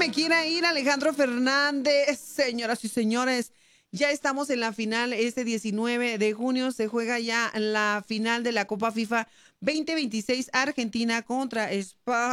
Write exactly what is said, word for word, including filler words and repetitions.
me quiera ir, Alejandro Fernández. Señoras y señores, ya estamos en la final. Este diecinueve de junio se juega ya la final de la Copa FIFA veinte veintiséis, Argentina contra España.